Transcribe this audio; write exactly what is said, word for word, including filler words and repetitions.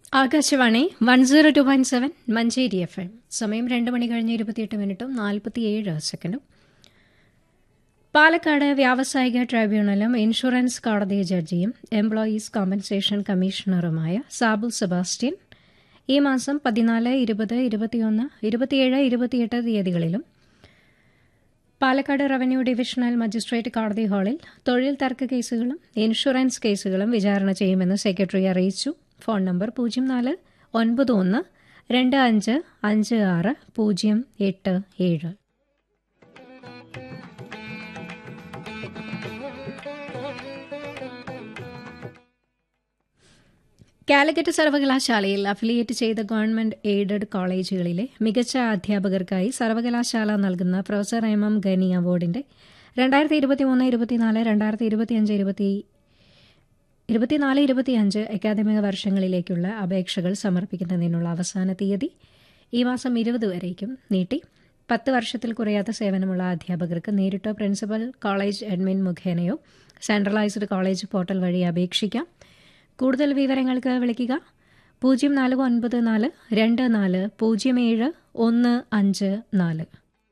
Akashvani one zero two point seven Manjeri F M. സമയം രണ്ട് മണി കഴിഞ്ഞ് ഇരുപത്തിയെട്ട് മിനിറ്റും നാൽപ്പത്തിയേഴ് സെക്കൻഡും. പാലക്കാട് വ്യാവസായിക ട്രൈബ്യൂണലും ഇൻഷുറൻസ് കോടതി ജഡ്ജിയും എംപ്ലോയീസ് കോമ്പൻസേഷൻ കമ്മീഷണറുമായ സാബു സെബാസ്റ്റ്യൻ ഈ മാസം പതിനാല് ഇരുപത് ഇരുപത്തിയൊന്ന് ഇരുപത്തിയേഴ് ഇരുപത്തിയെട്ട് തീയതികളിലും പാലക്കാട് റവന്യൂ ഡിവിഷണൽ മജിസ്ട്രേറ്റ് കോടതി ഹാളിൽ തൊഴിൽ തർക്ക കേസുകളും ഇൻഷുറൻസ് കേസുകളും വിചാരണ ചെയ്യുമെന്ന് സെക്രട്ടറി അറിയിച്ചു. ഫോൺ നമ്പർ പൂജ്യം നാല് ഒൻപത് ഒന്ന് രണ്ട് അഞ്ച് അഞ്ച് ആറ് പൂജ്യം എട്ട് ഏഴ്. കാലിക്കറ്റ് സർവകലാശാലയിൽ അഫിലിയേറ്റ് ചെയ്ത ഗവൺമെന്റ് എയ്ഡഡ് കോളേജുകളിലെ മികച്ച അധ്യാപകർക്കായി സർവകലാശാല നൽകുന്ന പ്രൊഫസർ എം എം ഗനി അവാർഡിന്റെ രണ്ടായിരത്തി ഇരുപത്തിമൂന്ന് ഇരുപത്തിനാല് രണ്ടായിരത്തി ഇരുപത്തിയഞ്ച് ഇരുപത്തി ഇരുപത്തിനാല് ഇരുപത്തിയഞ്ച് അക്കാദമിക വർഷങ്ങളിലേക്കുള്ള അപേക്ഷകൾ സമർപ്പിക്കുന്നതിനുള്ള അവസാന തീയതി ഈ മാസം ഇരുപത് വരേക്കും നീട്ടി. പത്ത് വർഷത്തിൽ കുറയാത്ത സേവനമുള്ള അധ്യാപകർക്ക് നേരിട്ടോ principal college admin മുഖേനയോ centralised college portal വഴി അപേക്ഷിക്കാം. കൂടുതൽ വിവരങ്ങൾക്ക് വിളിക്കുക പൂജ്യം നാല് ഒൻപത് നാല് രണ്ട് നാല് പൂജ്യം ഏഴ് ഒന്ന് അഞ്ച് നാല്.